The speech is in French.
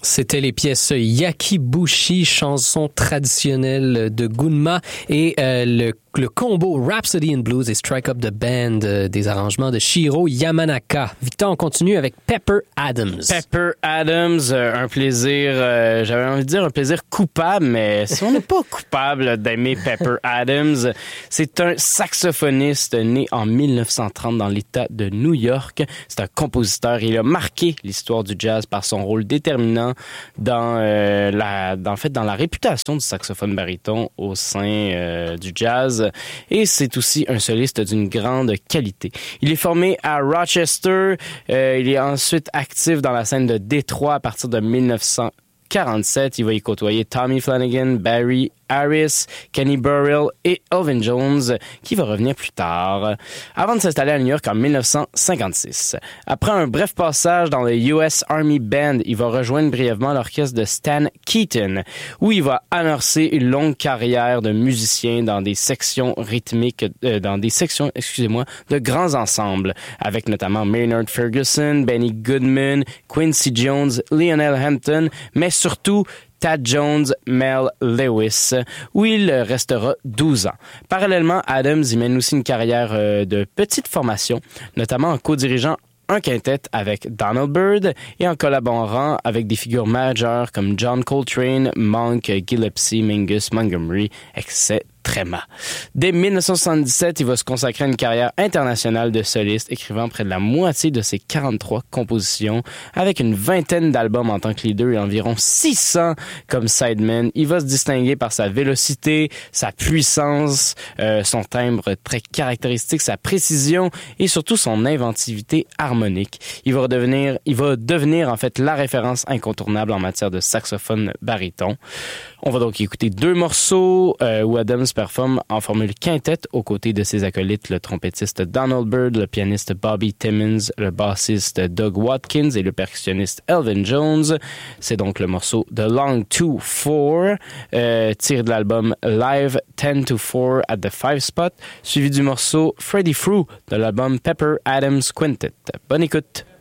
C'était les pièces Yakibushi, chanson traditionnelle de Gunma, et le combo Rhapsody in Blues et Strike Up the Band, des arrangements de Shiro Yamanaka. Victor, on continue avec Pepper Adams. Pepper Adams, un plaisir, j'avais envie de dire un plaisir coupable, mais si on n'est pas coupable d'aimer Pepper Adams, c'est un saxophoniste né en 1930 dans l'État de New York. C'est un compositeur. Il a marqué l'histoire du jazz par son rôle déterminant dans la réputation du saxophone baryton au sein du jazz. Et c'est aussi un soliste d'une grande qualité. Il est formé à Rochester. Il est ensuite actif dans la scène de Détroit à partir de 1947. Il va y côtoyer Tommy Flanagan, Barry Harris, Kenny Burrell et Elvin Jones, qui va revenir plus tard, avant de s'installer à New York en 1956. Après un bref passage dans le US Army Band, il va rejoindre brièvement l'orchestre de Stan Keaton, où il va amorcer une longue carrière de musicien dans des sections rythmiques, de grands ensembles, avec notamment Maynard Ferguson, Benny Goodman, Quincy Jones, Lionel Hampton, mais surtout Thad Jones, Mel Lewis, où il restera 12 ans. Parallèlement, Adams y mène aussi une carrière de petite formation, notamment en co-dirigeant un quintet avec Donald Byrd et en collaborant avec des figures majeures comme John Coltrane, Monk, Gillespie, Mingus, Montgomery, etc. Dès 1977, il va se consacrer à une carrière internationale de soliste, écrivant près de la moitié de ses 43 compositions, avec une vingtaine d'albums en tant que leader et environ 600 comme sideman. Il va se distinguer par sa vélocité, sa puissance, son timbre très caractéristique, sa précision et surtout son inventivité harmonique. Il va devenir en fait la référence incontournable en matière de saxophone baryton. On va donc écouter deux morceaux où Adams performe en formule quintette aux côtés de ses acolytes, le trompettiste Donald Byrd, le pianiste Bobby Timmons, le bassiste Doug Watkins et le percussionniste Elvin Jones. C'est donc le morceau The Long 2-4, tiré de l'album Live 10-4 at the 5 Spot, suivi du morceau Freddie Frew de l'album Pepper Adams Quintet. Bonne écoute!